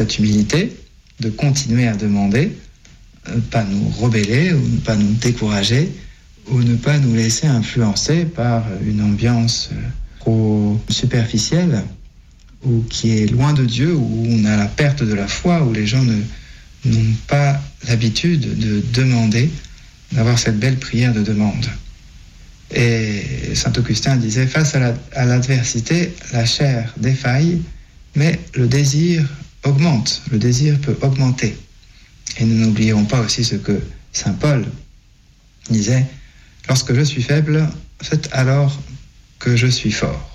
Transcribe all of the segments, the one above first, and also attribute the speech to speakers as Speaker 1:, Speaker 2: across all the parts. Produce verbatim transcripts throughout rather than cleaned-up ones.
Speaker 1: Cette humilité de continuer à demander, ne pas nous rebeller ou ne pas nous décourager ou ne pas nous laisser influencer par une ambiance trop superficielle ou qui est loin de Dieu, où on a la perte de la foi, où les gens ne, n'ont pas l'habitude de demander, d'avoir cette belle prière de demande. Et saint Augustin disait, face à, la, à l'adversité, la chair défaille, mais le désir augmente, le désir peut augmenter. Et nous n'oublions pas aussi ce que saint Paul disait, lorsque je suis faible, c'est alors que je suis fort.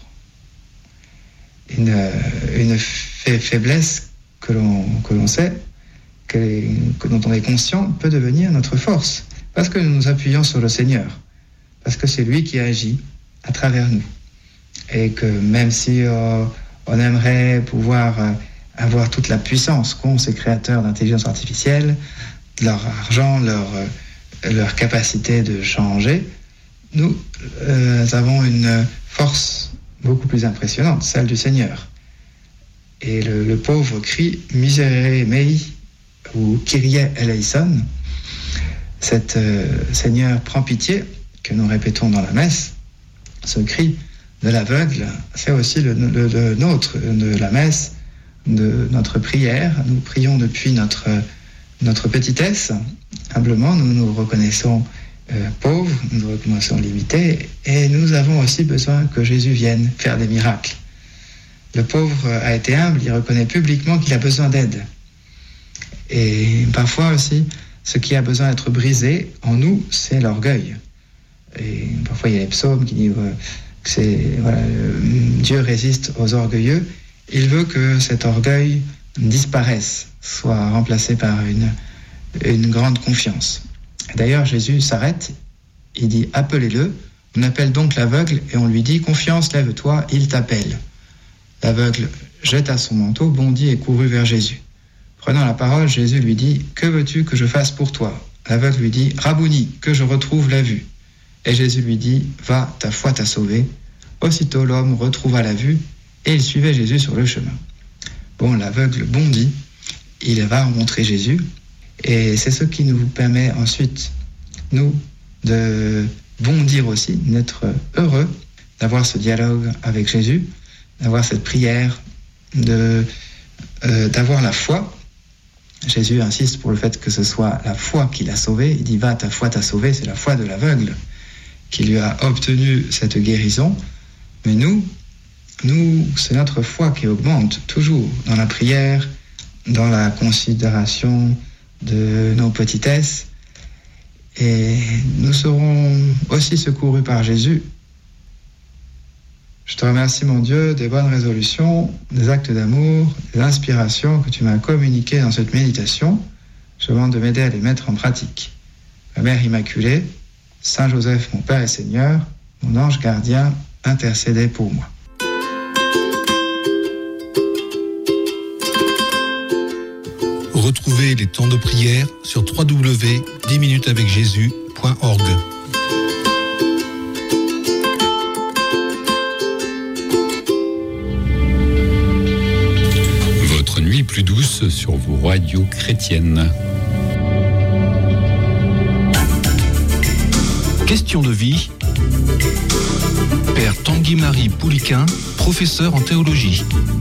Speaker 1: Une, une faiblesse que l'on, que l'on sait, que, que dont on est conscient, peut devenir notre force, parce que nous nous appuyons sur le Seigneur, parce que c'est lui qui agit à travers nous. Et que même si euh, on aimerait pouvoir euh, avoir toute la puissance qu'ont ces créateurs d'intelligence artificielle, leur argent, leur, euh, leur capacité de changer, nous euh, avons une force beaucoup plus impressionnante, celle du Seigneur. Et le, le pauvre crie « Miserere mei » ou « Kyrie eleison », cet euh, Seigneur prend pitié, que nous répétons dans la messe, ce cri de l'aveugle, c'est aussi le, le, le nôtre, de la messe, de notre prière. Nous prions depuis notre, notre petitesse, humblement, nous nous reconnaissons euh, pauvres, nous nous reconnaissons limités, et nous avons aussi besoin que Jésus vienne faire des miracles. Le pauvre a été humble, il reconnaît publiquement qu'il a besoin d'aide. Et parfois aussi, ce qui a besoin d'être brisé en nous, c'est l'orgueil. Et parfois, il y a les psaumes qui disent euh, que c'est, voilà, Dieu résiste aux orgueilleux. Il veut que cet orgueil disparaisse, soit remplacé par une, une grande confiance. D'ailleurs, Jésus s'arrête, il dit « Appelez-le ». On appelle donc l'aveugle et on lui dit « Confiance, lève-toi, il t'appelle ». L'aveugle jeta son manteau, bondit et courut vers Jésus. Prenant la parole, Jésus lui dit « Que veux-tu que je fasse pour toi ?» L'aveugle lui dit « Rabouni, que je retrouve la vue ». Et Jésus lui dit « Va, ta foi t'a sauvé ». Aussitôt l'homme retrouva la vue et il suivait Jésus sur le chemin. Bon, l'aveugle bondit, il va rencontrer Jésus et c'est ce qui nous permet ensuite, nous, de bondir aussi, d'être heureux, d'avoir ce dialogue avec Jésus, d'avoir cette prière, de, euh, d'avoir la foi. Jésus insiste pour le fait que ce soit la foi qui l'a sauvé. Il dit « Va, ta foi t'a sauvé », c'est la foi de l'aveugle qui lui a obtenu cette guérison. Mais nous, nous, c'est notre foi qui augmente toujours dans la prière, dans la considération de nos petitesses. Et nous serons aussi secourus par Jésus. Je te remercie, mon Dieu, des bonnes résolutions, des actes d'amour, des inspirations que tu m'as communiquées dans cette méditation. Je demande de m'aider à les mettre en pratique. Ma Mère Immaculée, Saint Joseph, mon Père et Seigneur, mon ange gardien, intercédez pour moi.
Speaker 2: Retrouvez les temps de prière sur w w w point dix minutes avec jésus point org.
Speaker 3: Votre nuit plus douce sur vos radios chrétiennes.
Speaker 2: Question de vie. Père Tanguy-Marie Pouliquin, professeur en théologie.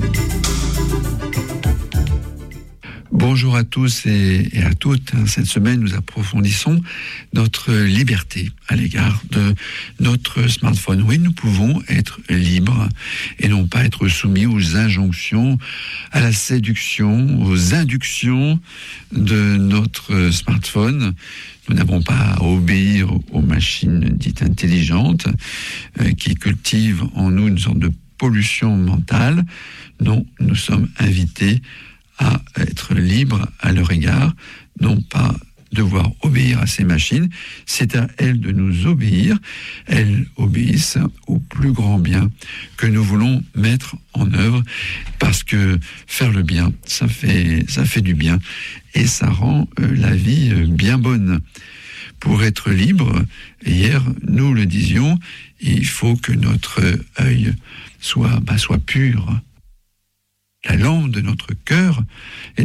Speaker 2: Bonjour à tous et, et à toutes. Cette semaine, nous approfondissons notre liberté à l'égard de notre smartphone. Oui, nous pouvons être libres et non pas être soumis aux injonctions, à la séduction, aux inductions de notre smartphone. Nous n'avons pas à obéir aux machines dites intelligentes euh, qui cultivent en nous une sorte de pollution mentale. Non, nous sommes invités à être libres à leur égard, non pas devoir obéir à ces machines, c'est à elles de nous obéir. Elles obéissent au plus grand bien que nous voulons mettre en œuvre, parce que faire le bien, ça fait, ça fait du bien et ça rend euh, la vie euh, bien bonne. Pour être libre, hier nous le disions, il faut que notre œil soit, bah, soit pur. la lampe de notre cœur.